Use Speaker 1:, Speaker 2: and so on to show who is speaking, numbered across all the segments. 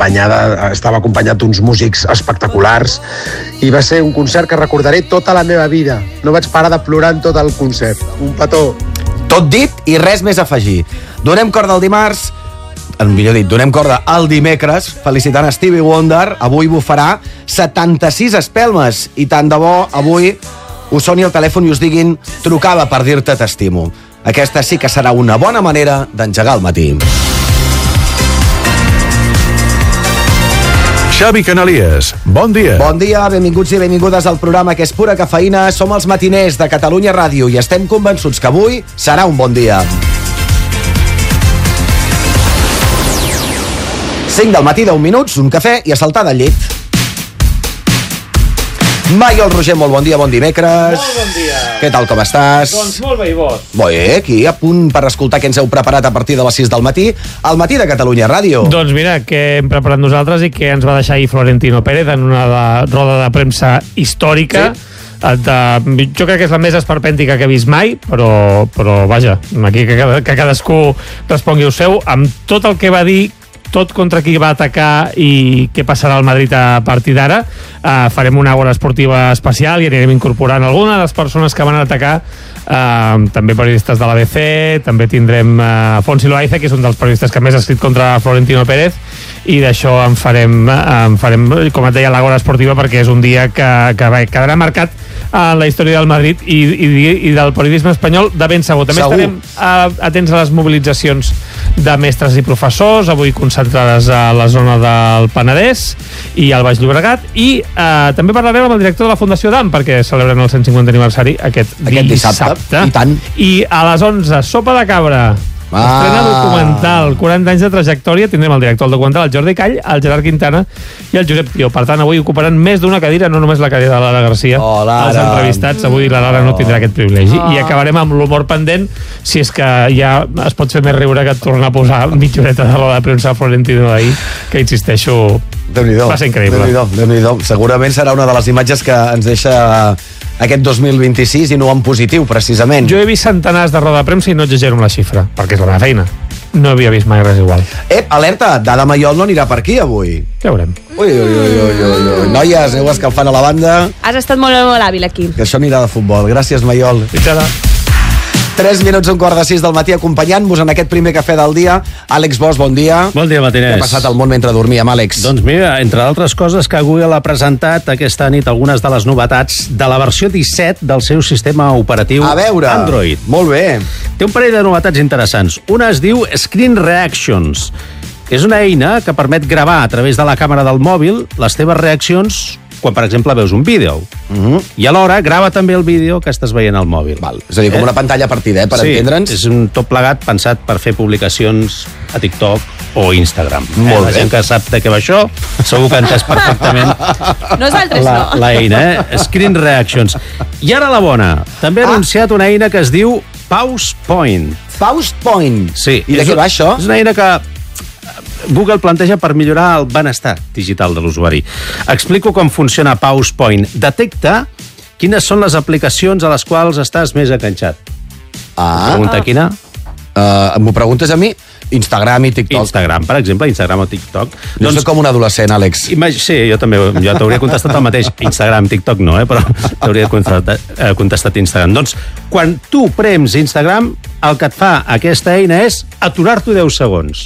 Speaker 1: estava acompanyat d'uns músics espectaculars i va ser un concert que recordaré tota la meva vida. No vaig parar de plorar en tot el concert. Un petó.
Speaker 2: Tot dit i res més a afegir. Donem corda al dimarts, millor dit, donem corda al dimecres, felicitant a Stevie Wonder. Avui bufarà 76 espelmes i tant de bo avui us soni el telèfon i us diguin trucava per dir-te t'estimo. Aquesta sí que serà una bona manera d'engegar el matí.
Speaker 3: Xavi Canalies, bon dia.
Speaker 2: Bon dia, benvinguts i benvingudes al programa que és pura cafeïna. Som els matiners de Catalunya Ràdio i estem convençuts que avui serà un bon dia. 5 del matí, 10 minuts, un cafè i a saltar del llit. Maiol Roger, molt bon dia, bon dimecres.
Speaker 4: Molt bon dia.
Speaker 2: Què tal, com estàs?
Speaker 4: Doncs molt bé, i vos?
Speaker 2: Molt bé, aquí a punt per escoltar què ens heu preparat a partir de les 6 del matí, al matí de Catalunya Ràdio.
Speaker 4: Doncs mira, què hem preparat nosaltres i què ens va deixar ahir Florentino Pérez en una roda de premsa històrica. Sí. Jo crec que és la més esperpèntica que he vist mai, però vaja, aquí que cadascú respongui el seu, amb tot el que va dir, tot contra qui va atacar i què passarà al Madrid a partir d'ara. Farem una hora esportiva especial i anirem incorporant alguna de les persones que van atacar, també periodistes de l'ABC, també tindrem Fonsi Loaiza, que és un dels periodistes que més ha escrit contra Florentino Pérez, i d'això en farem, com et deia, l'hora esportiva, perquè és un dia que quedarà marcat en la història del Madrid i del periodisme espanyol de ben segur. També estarem atents a les mobilitzacions de mestres i professors, avui concentrades a la zona del Penedès i al Baix Llobregat, i també parlarem amb el director de la Fundació DAM, perquè celebren el 150 aniversari aquest dissabte.
Speaker 2: I tant.
Speaker 4: I a les 11, Sopa de Cabra. Estrena documental, 40 anys de trajectòria. Tindrem el director del documental, el Jordi Call, el Gerard Quintana i el Josep Pio. Per tant, avui ocuparan més d'una cadira, no només la cadira de Lara Garcia. Els entrevistats, avui la Lara no tindrà aquest privilegi. I acabarem amb l'humor pendent, si és que ja es pot fer més riure que tornar a posar mitja horeta de roda de premsa a Florentino d'ahir, que insisteixo, va ser increïble.
Speaker 2: Déu-n'hi-do. Segurament serà una de les imatges que ens deixa aquest 2026 i no en positiu, precisament.
Speaker 4: Jo he vist centenars de roda de premsa i no exagero amb la xifra, perquè és la meva feina. No havia vist mai res igual.
Speaker 2: Alerta, Dada Maiol no anirà per aquí avui.
Speaker 4: Ja veurem.
Speaker 2: Ui. Noies, aneu escalfant a la banda.
Speaker 5: Has estat molt hàbil aquí.
Speaker 2: Que això anirà de futbol. Gràcies, Maiol.
Speaker 4: Fins ara.
Speaker 2: 3 minuts, un quart de 6 del matí, acompanyant-vos en aquest primer cafè del dia. Àlex Bosch, bon dia.
Speaker 6: Bon dia, matiners.
Speaker 2: Què ha passat al món mentre dormíem, Àlex?
Speaker 6: Doncs mira, entre d'altres coses, que Google ha presentat aquesta nit algunes de les novetats de la versió 17 del seu sistema operatiu Android.
Speaker 2: Molt bé.
Speaker 6: Té un parell de novetats interessants. Una es diu Screen Reactions. És una eina que permet gravar a través de la càmera del mòbil les teves reaccions quan, per exemple, veus un vídeo. I alhora grava també el vídeo que estàs veient al mòbil.
Speaker 2: Val. És a dir, com una pantalla partida, per entendre'ns.
Speaker 6: Sí, és un tot plegat pensat per fer publicacions a TikTok o Instagram.
Speaker 2: Molt
Speaker 6: bé. La gent que sap de què va això, segur que ha entès perfectament la eina, Screen Reactions. I ara la bona. També ha anunciat una eina que es diu Pause Point.
Speaker 2: Pause Point?
Speaker 6: Sí.
Speaker 2: I de què va això?
Speaker 6: És una eina que Google planteja per millorar el benestar digital de l'usuari. Explico com funciona Pause Point. Detecta quines són les aplicacions a les quals estàs més enganxat. Pregunta quina?
Speaker 2: M'ho preguntes a mi? Instagram i TikTok.
Speaker 6: Instagram, per exemple, Instagram o TikTok.
Speaker 2: Jo soc com un adolescent, Àlex.
Speaker 6: Sí, jo també, jo t'hauria contestat el mateix. Instagram, TikTok no, però t'hauria contestat Instagram. Doncs, quan tu prems Instagram, el que et fa aquesta eina és aturar-t'ho 10 segons.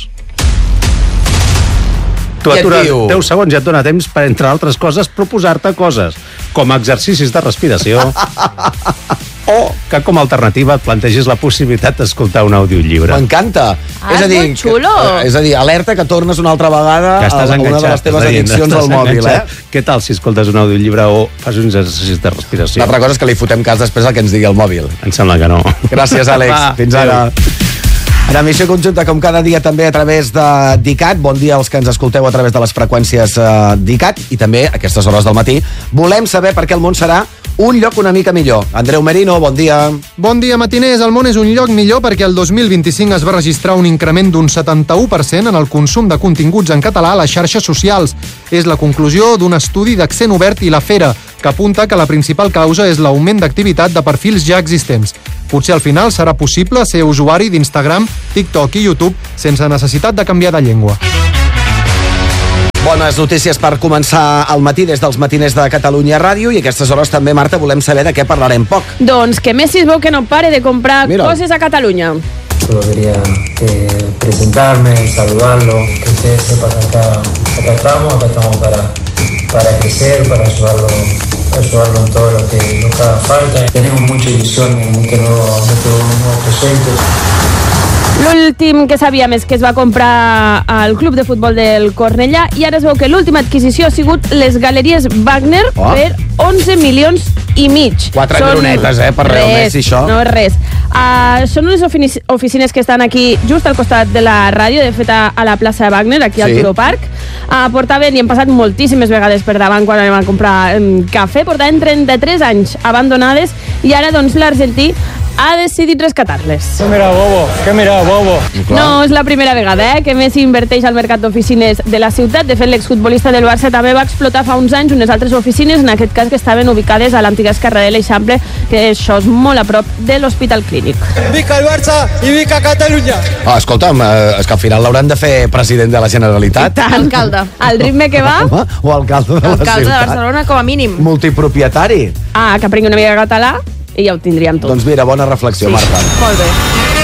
Speaker 6: Tu atures 10 segons i et dona temps per, entre altres coses, proposar-te coses, com exercicis de respiració, o que com a alternativa et plantegis la possibilitat d'escoltar un audiollibre.
Speaker 2: M'encanta.
Speaker 5: És molt xulo.
Speaker 2: És a dir, alerta que tornes una altra vegada a una de les teves addiccions al mòbil.
Speaker 6: Què tal si escoltes un audiollibre o fas uns exercicis de respiració?
Speaker 2: L'altra cosa és que li fotem cas després al que ens digui el mòbil.
Speaker 6: Em sembla que no.
Speaker 2: Gràcies, Àlex. Fins ara. En emissió conjunta, com cada dia, també a través de DICAT. Bon dia als que ens escolteu a través de les freqüències DICAT. I també, a aquestes hores del matí, volem saber per què el món serà un lloc una mica millor. Andreu Merino, bon dia.
Speaker 7: Bon dia, matiners. El món és un lloc millor perquè el 2025 es va registrar un increment d'un 71% en el consum de continguts en català a les xarxes socials. És la conclusió d'un estudi d'Accent Obert i La Fera, que apunta que la principal causa és l'augment d'activitat de perfils ja existents. Potser al final serà possible ser usuari d'Instagram, TikTok i YouTube sense necessitat de canviar de llengua.
Speaker 2: Bones notícies per començar el matí des dels matiners de Catalunya Ràdio i a aquestes hores també, Marta, volem saber de què parlarem poc.
Speaker 5: Doncs que Messi es veu que no pare de comprar coses a Catalunya.
Speaker 8: Solo quería presentarme, saludarlo, que ustedes sepan que acá estamos para crecer, para ayudarlo en todo lo que nos haga falta. Tenemos mucha ilusión en este nuevo proyecto.
Speaker 5: L'últim que sabíem és que es va comprar al club de futbol del Cornellà i ara es veu que l'última adquisició ha sigut les Galeries Wagner per 11 milions i mig.
Speaker 2: 4 euronetes, per Real Messi, això.
Speaker 5: No és res. Són unes oficines que estan aquí just al costat de la ràdio, de fet a la plaça Wagner, aquí al Turo Park. Portaven, i hem passat moltíssimes vegades per davant quan anem a comprar cafè, portaven 33 anys abandonades i ara doncs l'argentí ha decidit rescatar-les.
Speaker 9: Que mira, bobo.
Speaker 5: No és la primera vegada que Messi inverteix al mercat d'oficines de la ciutat. De fet, l'exfutbolista del Barça també va explotar fa uns anys unes altres oficines, en aquest cas que estaven ubicades a l'antiga esquerra de l'Eixample, que això és molt a prop de l'Hospital Clínic.
Speaker 9: Vica el Barça i vica Catalunya!
Speaker 2: Escolta'm, és que al final l'hauran de fer president de la Generalitat.
Speaker 5: Alcalde. Al ritme que va...
Speaker 2: O alcalde de la ciutat.
Speaker 5: Alcalde de Barcelona, com a mínim.
Speaker 2: Multipropietari.
Speaker 5: Que aprengui una mica català i ja ho tindríem tot.
Speaker 2: Doncs mira, bona reflexió, Marta.
Speaker 5: Molt bé.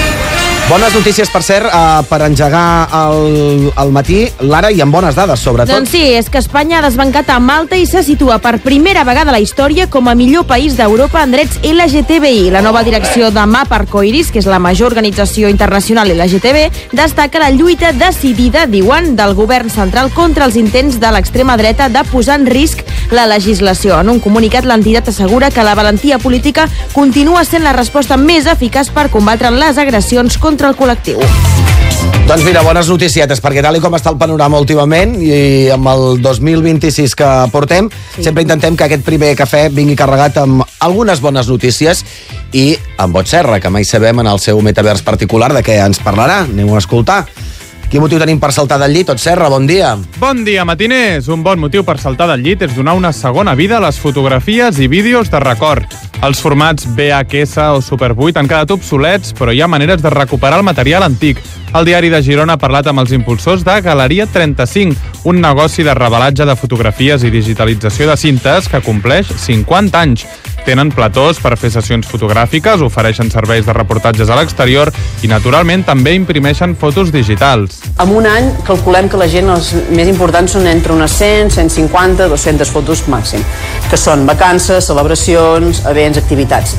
Speaker 2: Bones notícies, per cert, per engegar el matí, Lara, i amb bones dades, sobretot.
Speaker 10: Doncs sí, és que Espanya ha desbancat a Malta i se situa per primera vegada a la història com a millor país d'Europa en drets LGTBI. La nova direcció de MAP Arcoiris, que és la major organització internacional LGTB, destaca la lluita decidida, diuen, del govern central contra els intents de l'extrema dreta de posar en risc la legislació. En un comunicat, l'entitat assegura que la valentia política continua sent la resposta més eficaç per combatre les agressions contra el col·lectiu.
Speaker 2: Doncs mira, bones noticietes, perquè tal com està el panorama últimament i amb el 2026 que portem, sempre intentem que aquest primer cafè vingui carregat amb algunes bones notícies i amb Bot Serra, que mai sabem en el seu metavers particular de què ens parlarà. Anem a escoltar. Quin motiu tenim per saltar del llit? Tot Serra, bon dia.
Speaker 11: Bon dia, matiners. Un bon motiu per saltar del llit és donar una segona vida a les fotografies i vídeos de record. Els formats VHS o Super 8 han quedat obsolets, però hi ha maneres de recuperar el material antic. El diari de Girona ha parlat amb els impulsors de Galeria 35, un negoci de revelatge de fotografies i digitalització de cintes que compleix 50 anys. Tenen platós per fer sessions fotogràfiques, ofereixen serveis de reportatges a l'exterior i, naturalment, també imprimeixen fotos digitals.
Speaker 12: En un any calculem que la gent, els més importants, són entre unes 100, 150, 200 fotos màxim, que són vacances, celebracions, events, activitats.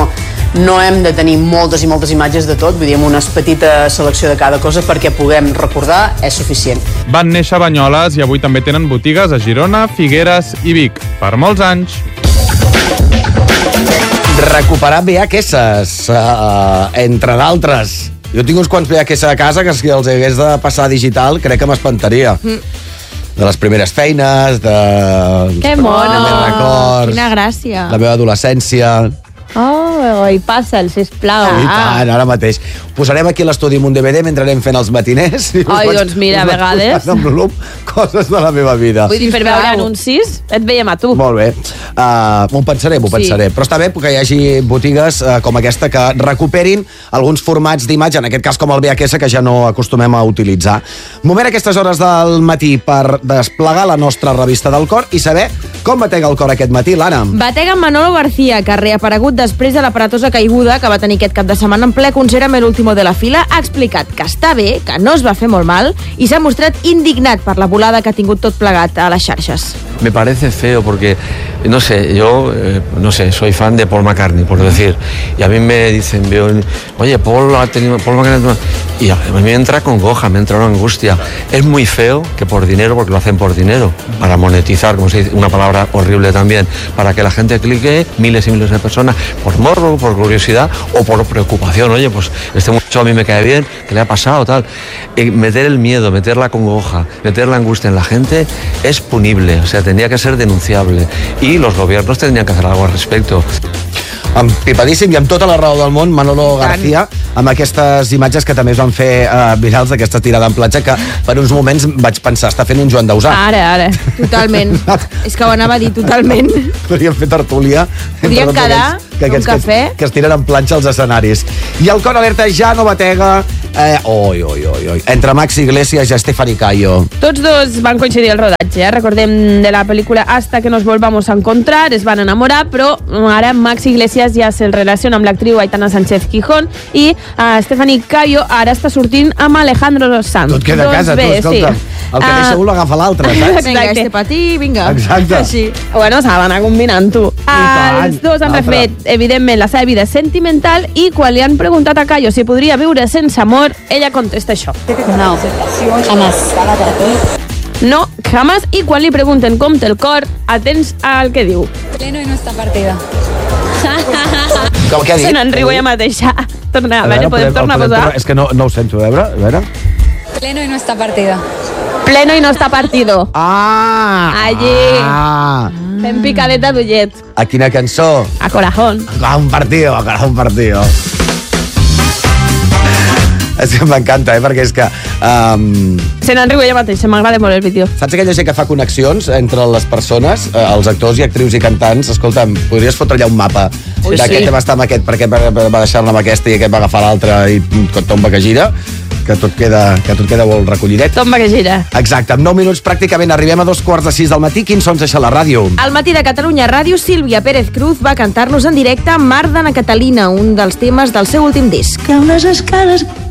Speaker 12: No hem de tenir moltes i moltes imatges de tot, vull dir, amb una petita selecció de cada cosa perquè puguem recordar és suficient.
Speaker 11: Van néixer a Banyoles i avui també tenen botigues a Girona, Figueres i Vic. Per molts anys.
Speaker 2: Recuperar VHS, entre d'altres. Jo tinc uns quants VHS a casa que si els hagués de passar digital crec que m'espantaria. De les primeres feines, de...
Speaker 5: Que mono!
Speaker 10: Quina gràcia.
Speaker 2: La meva adolescència.
Speaker 5: Oh, i passa'l, sisplau.
Speaker 2: I tant, ara mateix. Posarem aquí a l'estudi amb un DVD mentre anem fent els matiners.
Speaker 5: Ai, doncs mira, a vegades.
Speaker 2: Amb volum, coses de la meva vida.
Speaker 5: Vull dir, per veure anuncis, et veiem a tu.
Speaker 2: Molt bé. M'ho pensaré. Però està bé que hi hagi botigues com aquesta que recuperin alguns formats d'imatge, en aquest cas com el VHS, que ja no acostumem a utilitzar. Moment a aquestes hores del matí per desplegar la nostra revista del cor i saber com batega el cor aquest matí, l'Anna.
Speaker 10: Batega Manolo García, que ha reaparegut després de l'aparatosa caiguda que va tenir aquest cap de setmana en ple concert amb l'último de la fila. Ha explicat que està bé, que no es va fer molt mal i s'ha mostrat indignat per la volada que ha tingut tot plegat a les xarxes.
Speaker 13: Me parece feo porque, no sé, yo, soy fan de Paul McCartney, por decir, y a mí me dicen, oye, Paul McCartney, y a mí me entra congoja, me entra una angustia. Es muy feo que por dinero, porque lo hacen por dinero, para monetizar, como se dice, una palabra horrible también, para que la gente clique, miles y miles de personas, por morbo, por curiosidad o por preocupación. Oye, pues este muchacho a mí me cae bien, ¿qué le ha pasado? Tal. Y meter el miedo, meter la congoja, meter la angustia en la gente es punible, o sea, tendría que ser denunciable y los gobiernos tendrían que hacer algo al respecto.
Speaker 2: Empipadíssim i amb tota la raó del món, Manolo García, amb aquestes imatges que també es van fer virals, d'aquesta tirada en platja, que per uns moments vaig pensar, està fent un Joan Dausà.
Speaker 5: Ara.
Speaker 10: Totalment. És que ho anava a dir, totalment.
Speaker 2: Podríem fer tertúlia.
Speaker 10: Podríem quedar un cafè.
Speaker 2: Que es tiren en planxa als escenaris. I el cor alerta ja no batega Entre Max Iglesias i Stephanie Cayo.
Speaker 5: Tots dos van coincidir al rodatge, Recordem de la pel·lícula Hasta que nos volvamos a encontrar, es van enamorar, però ara Max Iglesias ja se'l relaciona amb l'actriu Aitana Sánchez Gijón i Stephanie Cayo ara està sortint amb Alejandro Sanz.
Speaker 2: Tot queda a casa, tu, escolta. El que deixa un l'agafa l'altre, saps?
Speaker 10: Vinga, este patí, vinga.
Speaker 2: Exacte.
Speaker 10: Així.
Speaker 5: Bueno, s'ha d'anar combinant, tu. Els dos han refet, evidentment, la seva vida sentimental i quan li han preguntat a Cayo si podria viure sense amor, ella contesta això.
Speaker 14: No, jamás.
Speaker 5: No, jamás. I quan li pregunten com té el cor, atents al que diu.
Speaker 14: Pleno y no está partida.
Speaker 2: Com que ha dit?
Speaker 5: Se n'enriu ella mateixa. Torna, a veure, podem tornar a posar?
Speaker 2: És que no ho sento, a veure.
Speaker 14: Pleno y no está partida.
Speaker 5: Pleno y no está partido. Allí. Fem picadeta d'ullet.
Speaker 2: A quina cançó?
Speaker 5: A Corazón.
Speaker 2: A un partido. És que m'encanta, perquè és que...
Speaker 5: Se n'enriu ella mateixa, m'agrada molt el vídeo.
Speaker 2: Saps aquella gent que fa connexions entre les persones, els actors i actrius i cantants? Escolta'm, podries fotre allà un mapa d'aquest tema està amb aquest, perquè va deixar-ne amb aquesta i aquest va agafar l'altre i tomba que gira, que tot queda molt recollidet.
Speaker 5: Tomba que gira.
Speaker 2: Exacte, en 9 minuts pràcticament arribem a 2:45 del matí. Quins sons deixa la ràdio?
Speaker 10: Al matí de Catalunya Ràdio, Sílvia Pérez Cruz va cantar-nos en directe Mar d'Anna Catalina, un dels temes del seu últim disc.
Speaker 15: Que unes escales